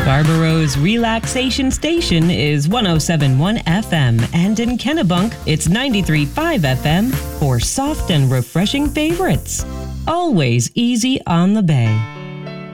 Barbaro's Relaxation Station is 107.1 FM, and in Kennebunk, it's 93.5 FM for soft and refreshing favorites. Always easy on the bay.